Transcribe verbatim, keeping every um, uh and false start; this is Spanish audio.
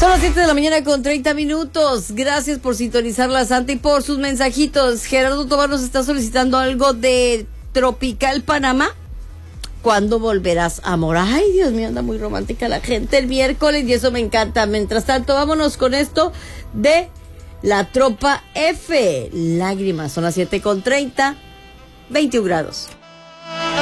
Son las siete de la mañana con treinta minutos. Gracias por sintonizar la Santa y por sus mensajitos. Gerardo Tobar nos está solicitando algo de Tropical Panamá. ¿Cuándo volverás, amor? Ay, Dios mío, anda muy romántica la gente el miércoles y eso me encanta. Mientras tanto, vámonos con esto de La Tropa F. Lágrimas. Son las siete con treinta, veintiún grados.